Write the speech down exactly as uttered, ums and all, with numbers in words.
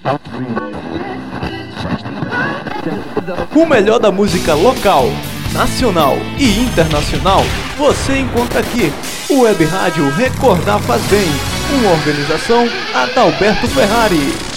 O melhor da música local, nacional e internacional você encontra aqui. O Web Rádio Recordar Faz Bem, uma organização Adalberto Ferrari.